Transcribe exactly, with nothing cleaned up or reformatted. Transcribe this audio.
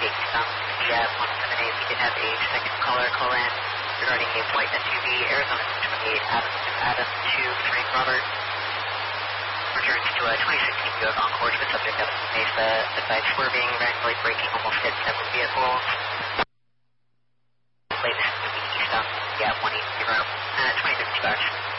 eastbound, yeah, one seven eight. We did have a second caller call in regarding a white S U V, Arizona twenty-eight, Adams, Adams to Frank Robert. Returns to a twenty sixteen Buick Encore with subject of Mesa, advice swerving, randomly braking, almost hit several vehicles. Latest to be eastbound, yeah, one eight zero, uh, twenty fifty bucks.